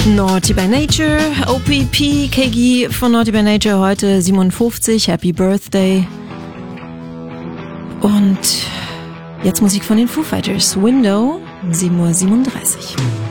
Naughty by Nature, OPP, KG von Naughty by Nature, heute 57, Happy Birthday. Und jetzt Musik von den Foo Fighters, Window, 7:37 Uhr.